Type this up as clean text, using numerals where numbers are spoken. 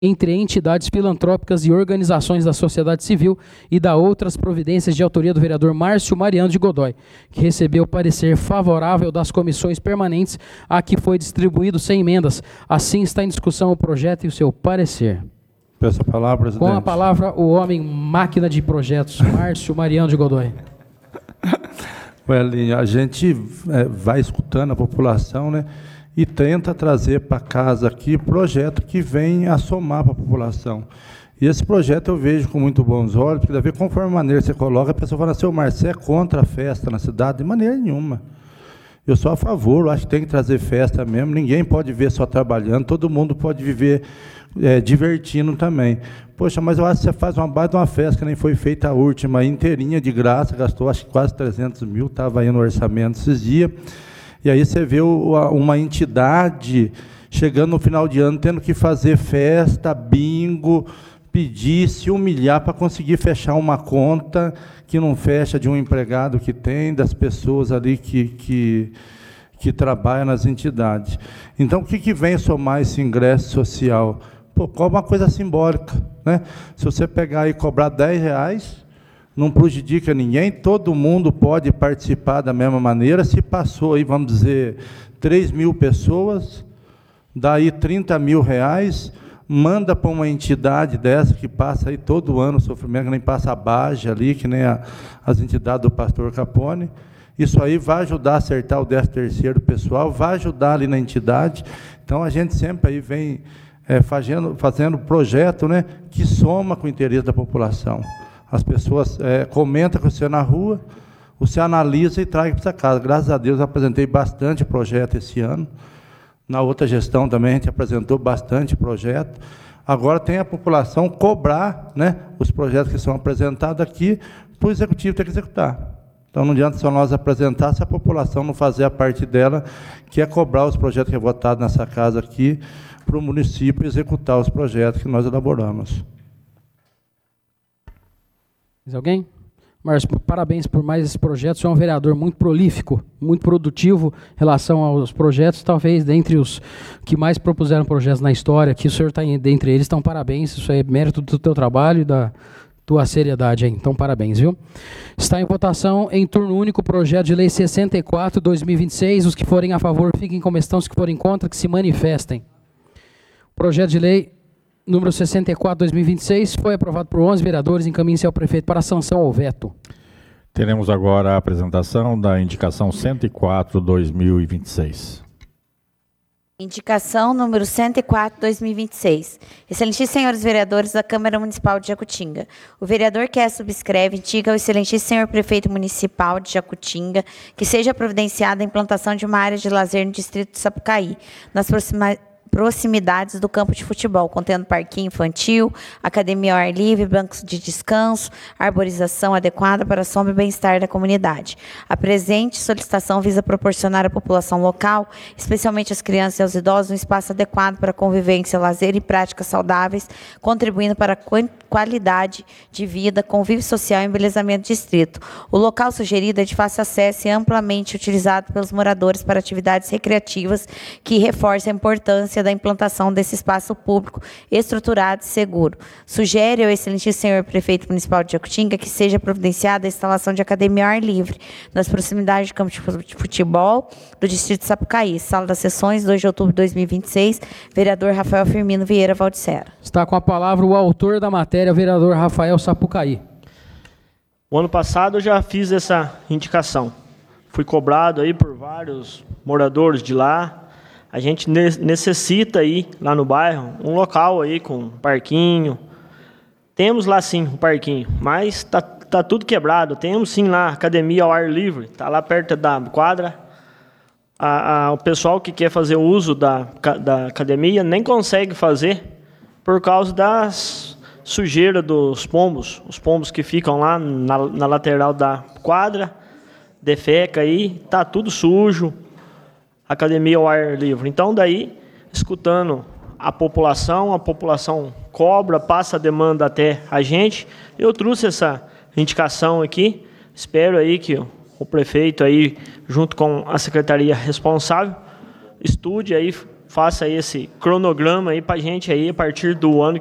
entre entidades filantrópicas e organizações da sociedade civil e da outras providências de autoria do vereador Márcio Mariano de Godoy, que recebeu parecer favorável das comissões permanentes, a que foi distribuído sem emendas. Assim está em discussão o projeto e o seu parecer. Peço a palavra, presidente. Com a palavra, o homem máquina de projetos, Márcio Mariano de Godoy. Well, a gente vai escutando a população, né? E tenta trazer para casa aqui projeto que vem a somar para a população. E esse projeto eu vejo com muito bons olhos, porque deve ver conforme a maneira que você coloca, a pessoa fala, seu Marcelo é contra a festa na cidade? De maneira nenhuma. Eu sou a favor, eu acho que tem que trazer festa mesmo, ninguém pode viver só trabalhando, todo mundo pode viver divertindo também. Poxa, mas eu acho que você faz uma baita de uma festa, que nem foi feita a última, inteirinha de graça, gastou acho que quase 300 mil, estava aí no orçamento esses dias. E aí você vê uma entidade chegando no final de ano, tendo que fazer festa, bingo, pedir, se humilhar para conseguir fechar uma conta que não fecha de um empregado que tem, das pessoas ali que trabalham nas entidades. Então, o que vem somar esse ingresso social? Pô, cobra uma coisa simbólica, né? Se você pegar e cobrar R$10, não prejudica ninguém, todo mundo pode participar da mesma maneira. Se passou aí, vamos dizer, 3 mil pessoas, daí 30 mil reais, manda para uma entidade dessa que passa aí todo ano o sofrimento, que nem passa a Baje ali, que nem as entidades do pastor Capone. Isso aí vai ajudar a acertar o 13º pessoal, vai ajudar ali na entidade. Então, a gente sempre aí vem fazendo projeto, né, que soma com o interesse da população. As pessoas comentam com você na rua, você analisa e traz para sua casa. Graças a Deus, eu apresentei bastante projeto esse ano. Na outra gestão também a gente apresentou bastante projeto. Agora tem a população cobrar, né, os projetos que são apresentados aqui, para o executivo ter que executar. Então, não adianta só nós apresentar se a população não fazer a parte dela, que é cobrar os projetos que é votado nessa casa aqui, para o município executar os projetos que nós elaboramos. Mais alguém? Márcio, parabéns por mais esse projeto. Você é um vereador muito prolífico, muito produtivo em relação aos projetos, talvez dentre os que mais propuseram projetos na história, que o senhor está dentre eles, então parabéns, isso é mérito do teu trabalho e da tua seriedade aí, então parabéns, viu? Está em votação em turno único o projeto de lei 64/2026, os que forem a favor fiquem como estão, os que forem contra que se manifestem. Projeto de lei número 64/2026 foi aprovado por 11 vereadores, encaminha-se ao prefeito para sanção ou veto. Teremos agora a apresentação da indicação 104/2026. Indicação número 104/2026. Excelentíssimos senhores vereadores da Câmara Municipal de Jacutinga, o vereador que subscreve indica ao excelentíssimo senhor prefeito municipal de Jacutinga que seja providenciada a implantação de uma área de lazer no distrito de Sapucaí, nas proximidades do campo de futebol, contendo parquinho infantil, academia ao ar livre, bancos de descanso, arborização adequada para a sombra e bem-estar da comunidade. A presente solicitação visa proporcionar à população local, especialmente às crianças e aos idosos, um espaço adequado para convivência, lazer e práticas saudáveis, contribuindo para a qualidade de vida, convívio social e embelezamento do distrito. O local sugerido é de fácil acesso e amplamente utilizado pelos moradores para atividades recreativas que reforçam a importância da implantação desse espaço público estruturado e seguro. Sugere ao excelentíssimo senhor prefeito municipal de Jacutinga que seja providenciada a instalação de academia ao ar livre nas proximidades do campo de futebol do distrito de Sapucaí. Sala das sessões, 2 de outubro de 2026, vereador Rafael Firmino Vieira Valdicera. Está com a palavra o autor da matéria, o vereador Rafael Sapucaí. O ano passado eu já fiz essa indicação. Fui cobrado aí por vários moradores de lá. A gente necessita aí, lá no bairro, um local aí com parquinho. Temos lá sim um parquinho, mas tá tudo quebrado. Temos sim lá academia ao ar livre, tá lá perto da quadra. O pessoal que quer fazer uso da academia nem consegue fazer por causa das sujeiras dos pombos. Os pombos que ficam lá na lateral da quadra, defeca aí, tá tudo sujo. Academia ao ar livre. Então, daí, escutando a população cobra, passa a demanda até a gente. Eu trouxe essa indicação aqui. Espero aí que o prefeito aí, junto com a secretaria responsável, estude aí faça aí esse cronograma aí para a gente aí a partir do ano